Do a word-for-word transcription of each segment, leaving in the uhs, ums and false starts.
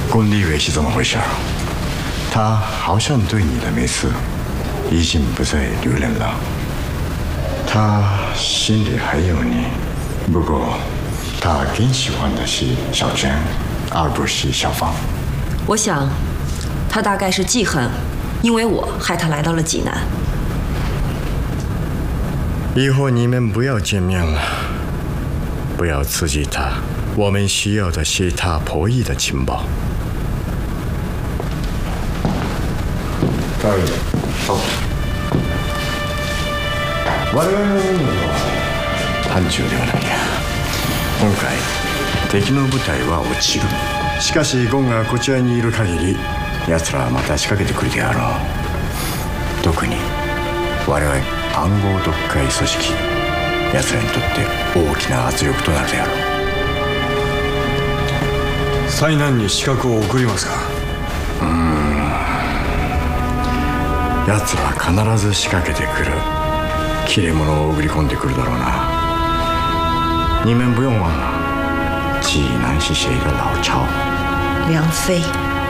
龚立伟是怎么回事？他好像对你的没事，已经不再留恋了。他心里还有你，不过他更喜欢的是小娟，而不是小芳。 我想，他大概是记恨，因为我害他来到了济南。 以后你们不要见面了，不要刺激他。我们需要的是他破译的情報。はい、そう。我々の任務は単純ではないや。今回敵の部隊は落ちる。しかしゴンがこちらにいる限り、奴らはまた仕掛けてくるであろう。特に我々暗号読解組織、奴らにとって大きな圧力となるであろう。災難に刺客を送りますか？うーん。奴らは必ず仕掛けてくる。切れ者を送り込んでくるだろうな。你们不用忘了，济南是谁的老巢？ 梁飞。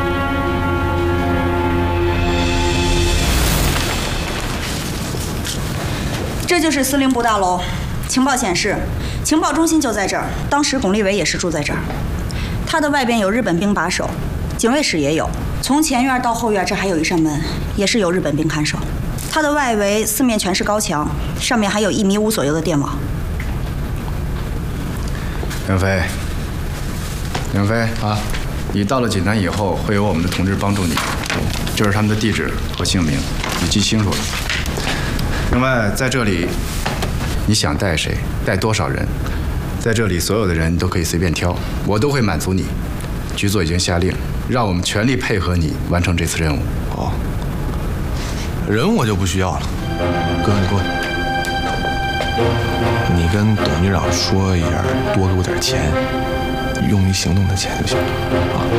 这就是司令部大楼，情报显示，情报中心就在这儿。当时龚立伟也是住在这儿。他的外边有日本兵把守，警卫室也有。从前院到后院，这还有一扇门，也是有日本兵看守。它的外围四面全是高墙，上面还有一米五左右的电网。 梁飞，梁飞啊，你到了济南以后，会有我们的同志帮助你。这是他们的地址和姓名，你记清楚了。另外，在这里，你想带谁，带多少人，在这里所有的人都可以随便挑，我都会满足你。局座已经下令，让我们全力配合你完成这次任务。 哦，人我就不需要了。哥，你过来，你跟董局长说一下，多给我点钱，用于行动的钱就行了啊。